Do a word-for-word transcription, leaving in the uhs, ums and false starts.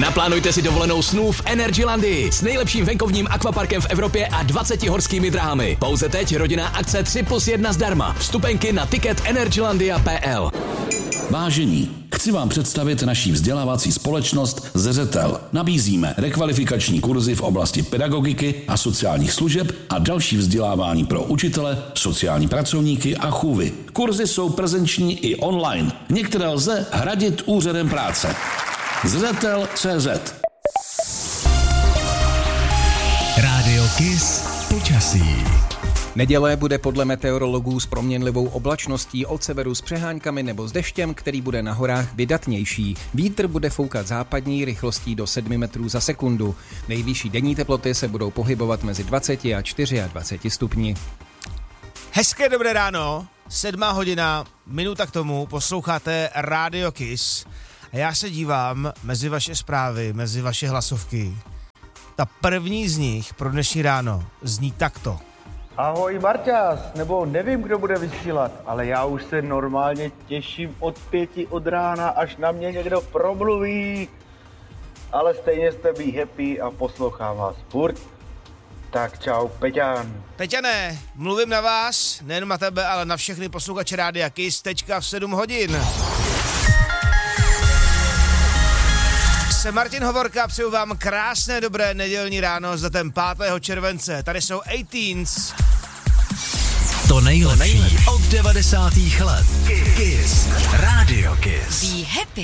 Naplánujte si dovolenou snů v Energylandii s nejlepším venkovním akvaparkem v Evropě a dvaceti horskými dráhami. Pouze teď rodinná akce tři plus jedna zdarma. Vstupenky na ticket energylandia tečka p l. Vážení, chci vám představit naší vzdělávací společnost Zřetel. Nabízíme rekvalifikační kurzy v oblasti pedagogiky a sociálních služeb a další vzdělávání pro učitele, sociální pracovníky a chůvy. Kurzy jsou prezenční i online. Některé lze hradit úřadem práce. Zřetel tečka cé zet. Rádio Kiss počasí. Neděle bude podle meteorologů s proměnlivou oblačností od severu s přeháňkami nebo s deštěm, který bude na horách vydatnější. Vítr bude foukat západní rychlostí do sedmi metrů za sekundu. Nejvyšší denní teploty se budou pohybovat mezi dvaceti a dvaceti čtyřmi stupni. Hezké dobré ráno, sedmá hodina, minuta k tomu, posloucháte Radio Kiss. A já se dívám mezi vaše zprávy, mezi vaše hlasovky. Ta první z nich pro dnešní ráno zní takto. Ahoj Marťas, nebo nevím, kdo bude vysílat, ale já už se normálně těším od pěti od rána, až na mě někdo promluví. Ale stejně jste be happy a poslouchám vás furt. Tak čau, Peťan. Peťané, mluvím na vás, nejen na tebe, ale na všechny posluchače Rádia Kiss, teďka v sedm hodin. Jsem Martin Hovorka, přeju vám krásné dobré nedělní ráno s datem pátého července. Tady jsou Eighteens. To nejlepší od devadesátých let. Kiss. Radio Kiss. Be happy.